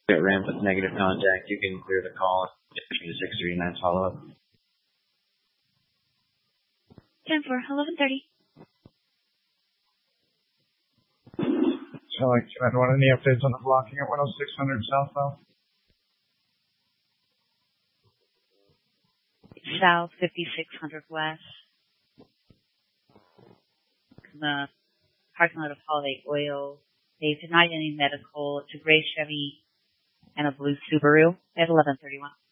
get rammed with negative contact, you can clear the call and get to 639 follow-up. 10 for 11:30. So, any updates on the blocking at 10600 southbound? South 5600 west. The parking lot of Holiday Oil. They've denied any medical. It's a gray Chevy and a blue Subaru at 11:31.